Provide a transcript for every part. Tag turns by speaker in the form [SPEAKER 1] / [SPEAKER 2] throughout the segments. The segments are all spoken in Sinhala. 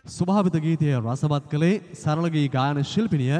[SPEAKER 1] ස්වභාවිත ගීතය රසවත් කළේ සරල ගී ගායන ශිල්පිනිය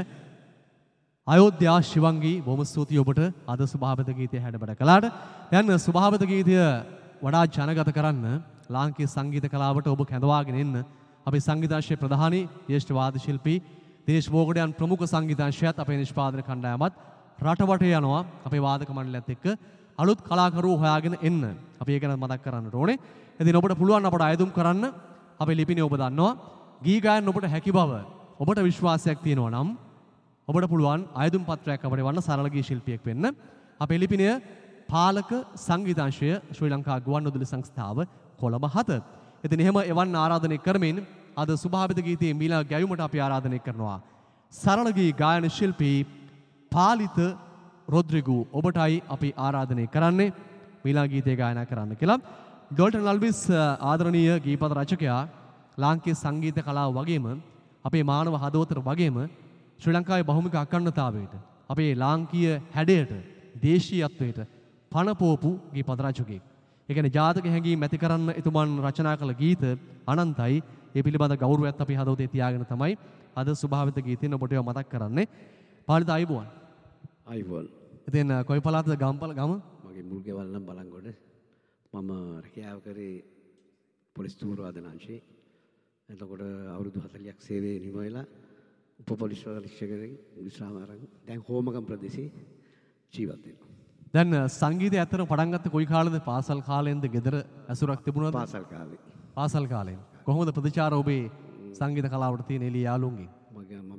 [SPEAKER 1] අයෝධ්‍යා ශිවංගී. බොහොම ස්තුතියි ඔබට අද ස්වභාවිත ගීතය හැඩබඩ කළාට. දැන් ස්වභාවිත ගීතය වඩා ජනගත කරන්න ලාංකීය සංගීත කලාවට ඔබ කැඳවාගෙන එන්න අපේ සංගීතාංශයේ ප්‍රධානී ජ්‍යෙෂ්ඨ වාද්‍ය ශිල්පී දිනේෂ් බෝගඩයන් ප්‍රමුඛ සංගීතාංශයත් අපේ නිෂ්පාදන කණ්ඩායමත් රටවටේ යනවා අපේ වාදක මණ්ඩලයත් එක්ක අලුත් කලාකරුවෝ හොයාගෙන එන්න. අපි ඒක ගැන මතක් කරන්නට ඕනේ. ඉතින් ඔබට පුළුවන් අපට අයදුම් කරන්න. අපේ ලිපිනේ ඔබ දන්නවා. ගී ගායන ඔබට හැකි බව ඔබට විශ්වාසයක් තියෙනවා නම් ඔබට පුළුවන් අයදුම් පත්‍රයක් අපට වන්න සරල ගී ශිල්පියෙක් වෙන්න. අපේ ලිපිනය පාලක සංගීතාංශය ශ්‍රී ලංකා ගුවන්විදුලි සංස්ථාව කොළඹ 7. ඉතින් එහෙම එවන් ආරාධනය කරමින් අද ස්වභාවිත ගීතයේ මීලා ගැයුමට අපි ආරාධනය කරනවා. සරල ගී ගායන ශිල්පී පාලිත රොද්රිගු ඔබටයි අපි ආරාධනය කරන්නේ මීලා ගීතය ගායනා කරන්න කියලා. ඩෝල්ටන් අල්විස් ආදරණීය ගීපද රචකයා ලාංකීය සංගීත කලාව වගේම අපේ මානව හදවතට වගේම ශ්‍රී ලංකාවේ බහුමුඛ අඛණ්ඩතාවයට අපේ ලාංකීය හැඩයට දේශීයත්වයට පණ පෝපු ගීපද රචකයෙක්. ඒ කියන්නේ ජාතක හැඟීම් ඇති කරන්න එතුමන් රචනා කළ ගීත අනන්තයි. ඒ පිළිබඳ ගෞරවයත් අපි හදවතේ තියාගෙන තමයි අද ස්වභාවිත ගීතෙන් ඔබට ඒවා මතක් කරන්නේ. පාලිත ආයුබෝවන්.
[SPEAKER 2] ආයුබෝවන්.
[SPEAKER 1] ඉතින් කොයි පළාතද ගම්පල ගම?
[SPEAKER 2] මගේ මුල්ගෙවල් නම් බලංගොඩ. මම රැකියාව කරේ පොලිස් තූරවාදන අංශයේ. එතකොට අවුරුදු 40ක් සේවයේ නිම වෙලා උප පොලිස් වරිෂකගෙන් විශ්‍රාම අරන් දැන් හෝමගම් ප්‍රදේශයේ ජීවත් වෙනවා.
[SPEAKER 1] දැන් සංගීතය ඇත්තටම පටන් ගත්තේ කොයි කාලෙද? පාසල් කාලෙන්ද ගෙදර ඇසුරක් තිබුණාද?
[SPEAKER 2] පාසල් කාලේ.
[SPEAKER 1] පාසල් කාලෙන්. කොහොමද ප්‍රතිචාර ඔබේ සංගීත කලාවට තියෙන එළිය යාළුවන්ගෙන්?
[SPEAKER 2] මම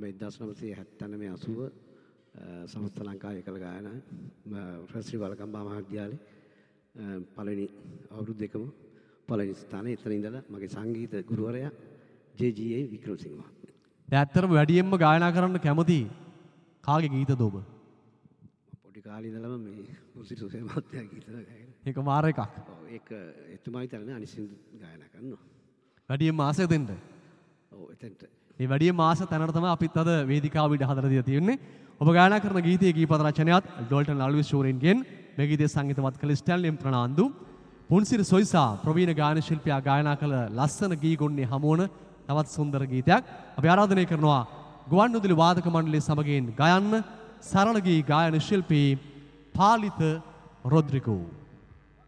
[SPEAKER 2] 1979 80 සමස්ත ලංකාවේ එකල ගායන ශ්‍රී වලකම්බා මහාවිද්‍යාලයේ පළවෙනි අවුරුදු දෙකම පළවෙනි ස්ථානයේ එතන ඉඳලා මගේ සංගීත ගුරුවරයා ජේ.ජී.ඒ. වික්‍රමසිංහ මහත්මයා.
[SPEAKER 1] දැන් ඇත්තටම වැඩියෙන්ම ගායනා කරන්න කැමති කාගේ ගීතද ඔබ?
[SPEAKER 2] පොඩි කාලේ ඉඳලම මේ මුසිරි සුසේ මහත්තයා ගීත ගායන.
[SPEAKER 1] ඒක මාර එකක්.
[SPEAKER 2] ඔව් ඒක එතුමා විතරනේ අනිසින්දු ගායනා කරනවා.
[SPEAKER 1] වැඩියෙන්ම ආසය දෙන්න.
[SPEAKER 2] ඔව් එතෙන්ට.
[SPEAKER 1] මේ වැඩියෙන්ම ආස තැනට තමයි අපිත් අද වේදිකාව ඉඩ හදලා දීලා තියෙන්නේ. ඔබ ගායනා කරන ගීතයේ ගීපද රචනයත් ඩෝල්ටන් අල්විස් ෂෝරින්ගෙන් මේ ගීතය සංගීතවත් කළ ස්ටැන්ලි ප්‍රනාන්දු පුන්සිරි සොයිසා ප්‍රවීණ ගායන ශිල්පියා ගායනා කළ ලස්සන ගී ගොන්නේ හමුවන තවත් සුන්දර ගීතයක් අපි ආරාධනය කරනවා ගුවන්විදුලි වාදක මණ්ඩලයේ සමගින් ගයන්න සරල ගී ගායන ශිල්පී පාලිත රොද්රිගෝ.